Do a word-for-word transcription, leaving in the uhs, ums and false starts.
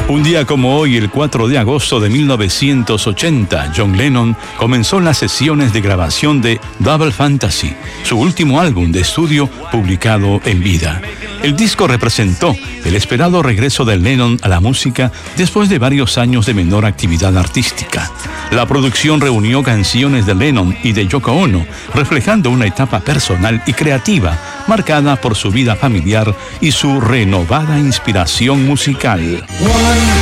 Un día como hoy, el cuatro de agosto de mil novecientos ochenta, John Lennon comenzó las sesiones de grabación de Double Fantasy, su último álbum de estudio publicado en vida. El disco representó el esperado regreso de Lennon a la música después de varios años de menor actividad artística. La producción reunió canciones de Lennon y de Yoko Ono, reflejando una etapa personal y creativa marcada por su vida familiar y su renovada inspiración musical.